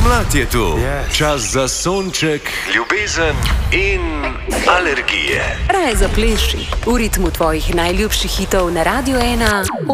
Pomlad je tu, čas za sonček, ljubezen in alergije. Raje zapleši v ritmu tvojih najljubših hitov na Radio 1.